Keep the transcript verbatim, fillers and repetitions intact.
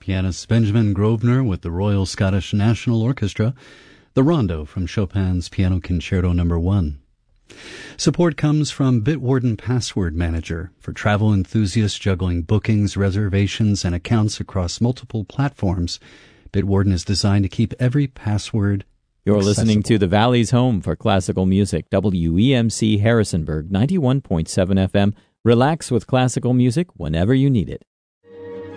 pianist Benjamin Grosvenor with the Royal Scottish National Orchestra, the Rondo from Chopin's Piano Concerto Number one. Support comes from Bitwarden Password Manager for travel enthusiasts juggling bookings, reservations, and accounts across multiple platforms. Bitwarden is designed to keep every password You're accessible. Listening to the Valley's home for classical music, W E M C Harrisonburg, ninety-one point seven F M. Relax with classical music whenever you need it.